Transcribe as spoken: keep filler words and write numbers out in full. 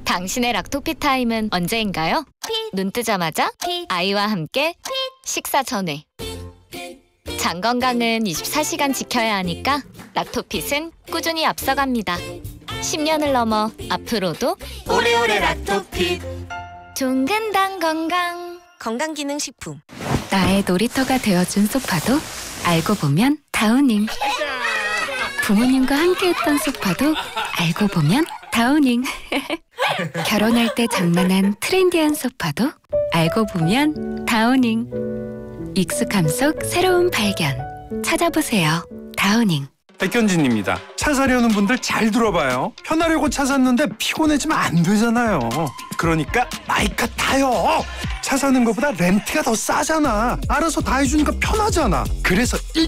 당신의 락토피 타임은 언제인가요? 눈 뜨자마자 아이와 함께 식사 전에. 장 건강은 이십사 시간 지켜야 하니까 락토핏은 꾸준히 앞서갑니다. 십 년을 넘어 앞으로도 오래오래 락토핏. 종근당 건강. 건강기능식품. 나의 놀이터가 되어준 소파도 알고 보면 다우닝. 부모님과 함께했던 소파도 알고 보면 다우닝. 결혼할 때 장만한 트렌디한 소파도 알고 보면 다우닝. 익숙함 속 새로운 발견. 찾아보세요. 다우닝. 백현진입니다. 차 사려는 분들 잘 들어봐요. 편하려고 차 샀는데 피곤해지면 안 되잖아요. 그러니까 마이카 타요. 차 사는 것보다 렌트가 더 싸잖아. 알아서 다 해주니까 편하잖아. 그래서